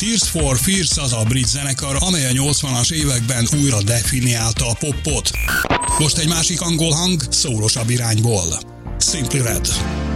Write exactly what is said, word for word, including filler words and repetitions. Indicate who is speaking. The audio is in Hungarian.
Speaker 1: Tears for Fears az a brit zenekar, amely a nyolcvanas években újra definiálta a popot. Most egy másik angol hang, szólosabb irányból. Simply Red.